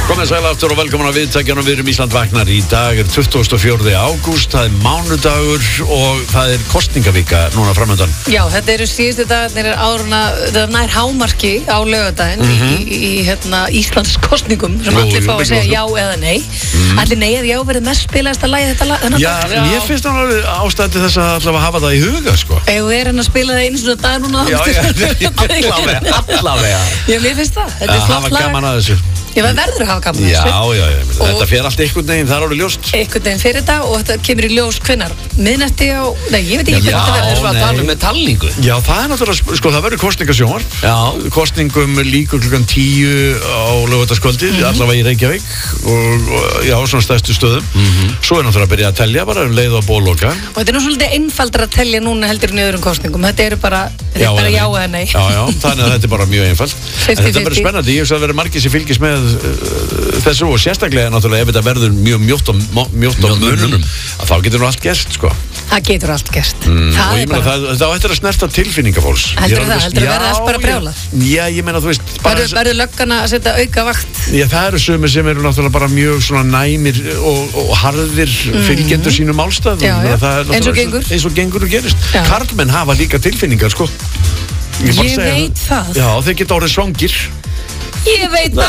Komið sæl aftur og velkomin á viðtækjanum. Við erum Ísland vaknar. Í dag 24. ágúst, það mánudagur og það kosningavika núna framöndan. Já, þetta síðustu dagarnir áruna, þetta nær hámarki á laugardaginn í Íslands kosningum sem allir fá að segja já eða nei. Allir nei eða já verið mest spilaðast að lagið þetta lag. Já, ég finnst það ástæði til þess að allavega hafa það í huga, sko. Ef við erum að spila það einu svona dag núna. Já, allavega. Já, mér finnst það. Þetta flott lag. Hafa gaman að þessu. Ég verður að hafa gaman að þessu. Já, þetta fer allt einhvern veginn, það alveg ljóst. Einhvern veginn fyrir þetta og þetta kemur í ljós hvenær? Miðnætti á, nei, ég veit ekki hvernig þetta verður svona að tala með talningu. Já, það náttúrulega, sko, það verður kosningasjónvarp. Já. Kosningum líkur klukkan 10 á laugardagskvöldið, allavega í Reykjavík og já, svona stærstu stöðum. Svo náttúrulega að byrja að telja bara leið og bóloka. Og þetta nú svolítið einfaldar að telja núna heldur í öðrum kosningum. Þetta bara já eða nei. Já, þannig að þetta bara mjög einfalt. En þetta verður spennandi, ég hugsa að vera margir sem fylgist með þessu og sérstaklega náttúrulega ef þetta verður mjög mjótt á mununum að þá getur nú allt gerst, sko. Það getur allt gerst. Og ég meina það á eftir að snerta tilfinningafólks. Heldur verða allt bara brjálað? Já, ég meina þú veist verður löggan að setja auka vakt? Já, það eru sumir sem eru náttúrulega bara mjög svona næmir og harðir fylgjendur sínum málstað. Eins og gengur og gerist. Karlmenn hafa líka tilfinningar, sko. Ég veit það. Já, þeir geta orðið svangir. Ég veit það